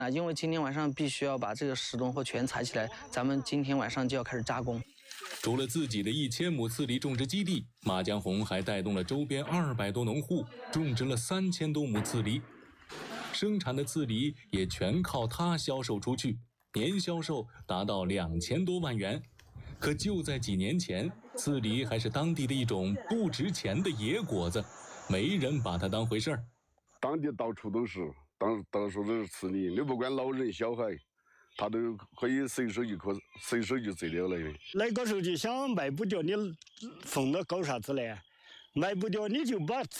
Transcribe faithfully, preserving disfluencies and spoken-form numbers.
啊，因为今天晚上必须要把这个十吨货全采起来，咱们今天晚上就要开始扎工。 除了自己的一千亩刺梨种植基地，马江红还带动了周边二百多农户种植了三千多亩刺梨，生产的刺梨也全靠他销售出去，年销售达到两千多万元。可就在几年前，刺梨还是当地的一种不值钱的野果子，没人把它当回事儿。 当地到处都是，当当说这是刺梨，你不管老人小孩，他都可以随手一颗，随手就摘掉了。 那个时候就想卖不掉，你疯了搞啥子嘞？卖不掉你就把